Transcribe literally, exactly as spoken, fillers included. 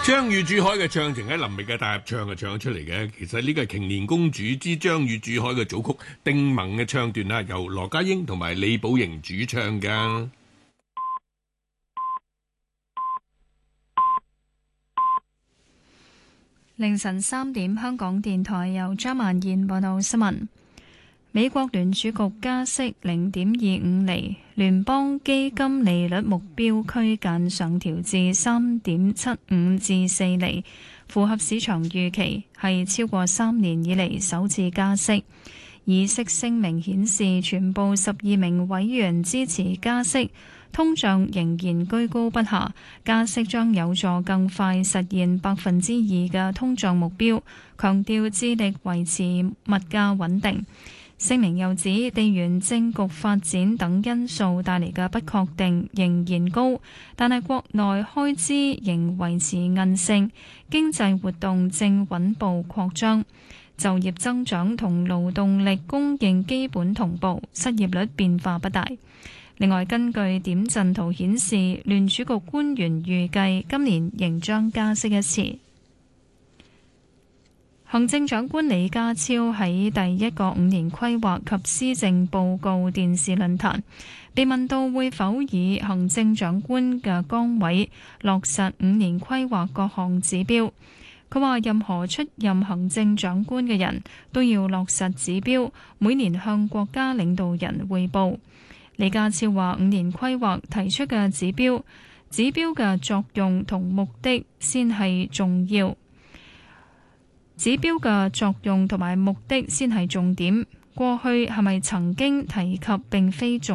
張與珠海嘅唱程喺林覓嘅大合唱係唱咗出嚟嘅。其實呢個係《瓊蓮公主之張與珠海》嘅組曲，丁萌嘅唱段啊，由羅家英同埋李寶瑩主唱噶。 凌晨三點，香港電台由張曼燕報道新聞。美國聯儲局加息零點二五厘，聯邦基金利率目標區間上調至三點七五至四厘，符合市場預期，係超過三年以嚟首次加息。議息聲明顯示，全部十二名委員支持加息，通脹仍然居高不下，加息將有助更快實現百分之二嘅通脹目標，強調致力維持物價穩定。聲明又指，地緣政局發展等因素帶嚟嘅不確定仍然高，但係國內開支仍維持韌性，經濟活動正穩步擴張，就業增長同勞動力供應基本同步，失業率變化不大。另外，根據點陣圖顯示，聯儲局官員預計今年仍將加息一次。行政長官李家超喺第一個五年規劃及施政報告電視論壇被問到會否以行政長官嘅崗位落實五年規劃各項指標，佢話任何出任行政長官嘅人都要落實指標，每年向國家領導人匯報。李家超話五年規劃提出嘅指標，指標嘅作用同目的先係重要。指標嘅作用同埋目的先係重點，過去係咪曾經提及並非重